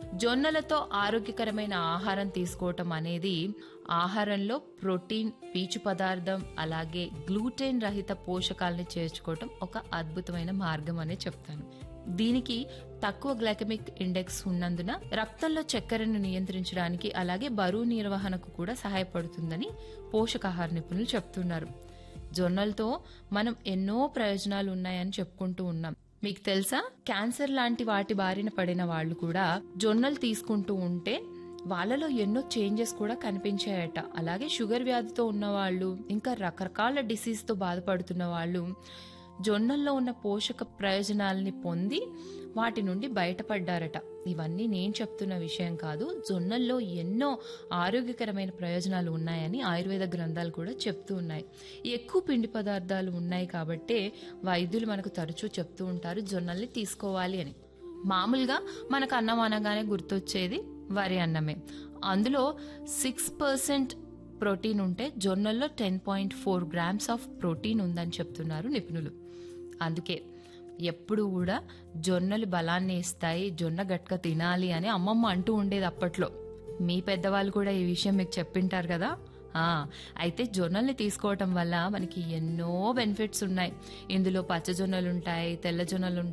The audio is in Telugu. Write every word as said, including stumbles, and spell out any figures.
జొన్నలతో ఆరోగ్యకరమైన ఆహారం తీసుకోవటం అనేది ఆహారంలో ప్రోటీన్, పీచు పదార్థం, అలాగే గ్లూటెన్ రహిత పోషకాలని చేర్చుకోవటం ఒక అద్భుతమైన మార్గం అనే చెప్తాను. దీనికి తక్కువ గ్లైకెమిక్ ఇండెక్స్ ఉన్నందున రక్తంలో చక్కెరను నియంత్రించడానికి, అలాగే బరువు నిర్వహణకు కూడా సహాయపడుతుందని పోషకాహార నిపుణులు చెప్తున్నారు. జొన్నలతో మనం ఎన్నో ప్రయోజనాలు ఉన్నాయని చెప్పుకుంటూ ఉన్నాం. మీకు తెలుసా, క్యాన్సర్ లాంటి వాటి బారిన పడిన వాళ్ళు కూడా జొన్నలు తీసుకుంటూ ఉంటే వాళ్ళలో ఎన్నో చేంజెస్ కూడా కనిపించాయట. అలాగే షుగర్ వ్యాధితో ఉన్న వాళ్ళు, ఇంకా రకరకాల డిసీజ్ తో బాధపడుతున్న వాళ్ళు జొన్నల్లో ఉన్న పోషక ప్రయోజనాలని పొంది వాటి నుండి బయటపడ్డారట. ఇవన్నీ నేను చెప్తున్న విషయం కాదు, జొన్నల్లో ఎన్నో ఆరోగ్యకరమైన ప్రయోజనాలు ఉన్నాయని ఆయుర్వేద గ్రంథాలు కూడా చెప్తూ ఉన్నాయి. ఎక్కువ పిండి పదార్థాలు ఉన్నాయి కాబట్టే వైద్యులు మనకు తరచూ చెప్తూ ఉంటారు జొన్నల్ని తీసుకోవాలి అని. మామూలుగా మనకు అన్నం అనగానే గుర్తొచ్చేది వరి అన్నమే. అందులో సిక్స్ పర్సెంట్ ప్రోటీన్ ఉంటే జొన్నల్లో ten point four grams of protein ఉందని చెప్తున్నారు నిపుణులు. అందుకే ఎప్పుడు కూడా జొన్నలు బలాన్ని ఇస్తాయి, జొన్న గట్క తినాలి అని అమ్మమ్మ అంటూ ఉండేది అప్పట్లో. మీ పెద్దవాళ్ళు కూడా ఈ విషయం మీకు చెప్పింటారు కదా. ఆ అయితే జొన్నల్ని తీసుకోవటం వల్ల మనకి ఎన్నో బెనిఫిట్స్ ఉన్నాయి. ఇందులో పచ్చ జొన్నలు ఉంటాయి, తెల్ల జొన్నలు